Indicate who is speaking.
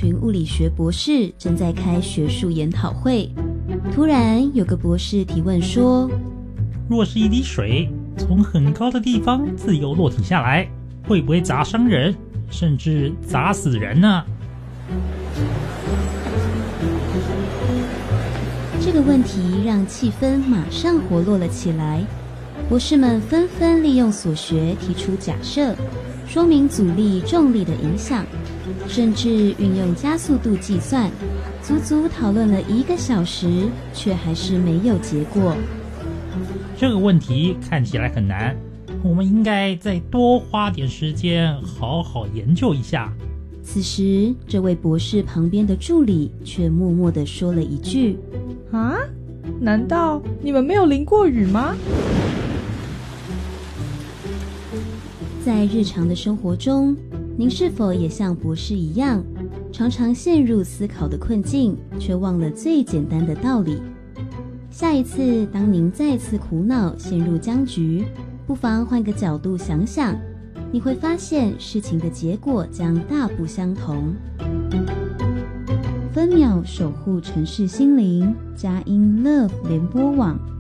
Speaker 1: 群物理学博士正在开学术研讨会，突然有个博士提问说，
Speaker 2: 若是一滴水从很高的地方自由落体下来，会不会砸伤人，甚至砸死人呢？
Speaker 1: 这个问题让气氛马上活络了起来，博士们纷纷利用所学提出假设，说明阻力重力的影响，甚至运用加速度计算，足足讨论了1个小时，却还是没有结果。
Speaker 2: 这个问题看起来很难，我们应该再多花点时间好好研究一下。
Speaker 1: 此时，这位博士旁边的助理却默默地说了一句：
Speaker 3: 啊？难道你们没有淋过雨吗？
Speaker 1: 在日常的生活中，您是否也像博士一样，常常陷入思考的困境，却忘了最简单的道理？下一次当您再次苦恼陷入僵局，不妨换个角度想想，你会发现事情的结果将大不相同。分秒守护城市心灵，佳音 Love 联播网。